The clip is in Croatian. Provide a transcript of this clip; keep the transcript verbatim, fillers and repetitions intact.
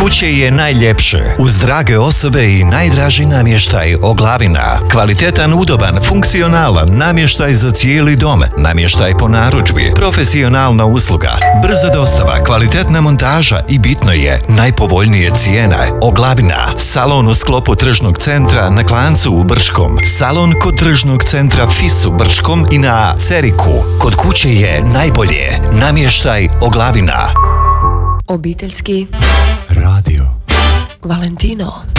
kuće je najljepše, uz drage osobe i najdraži namještaj Oglavina. Kvalitetan, udoban, funkcionalan namještaj za cijeli dom, namještaj po narudžbi, profesionalna usluga, brza dostava, kvalitetna montaža i bitno je, najpovoljnije cijene. Oglavina, salon u sklopu tržnog centra na Klancu u Brčkom, salon kod tržnog centra Fis u Brčkom i na Ceriku. Kod kuće je najbolje, namještaj Oglavina. Obiteljski radio Valentino.